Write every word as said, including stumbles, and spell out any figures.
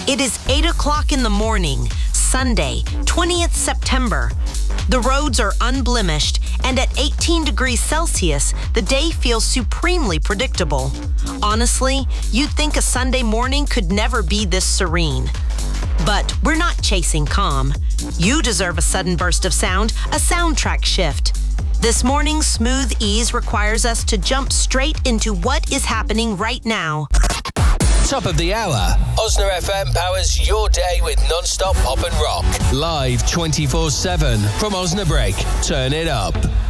It is eight o'clock in the morning, Sunday, twentieth September. The roads are unblemished, and at eighteen degrees Celsius, the day feels supremely predictable. Honestly, you'd think a Sunday morning could never be this serene. But we're not chasing calm. You deserve a sudden burst of sound, a soundtrack shift. This morning's smooth ease requires us to jump straight into what is happening right now. Top of the hour, Osna F M powers your day with non-stop pop and rock. Live twenty-four seven from Osnabrück. Turn it up.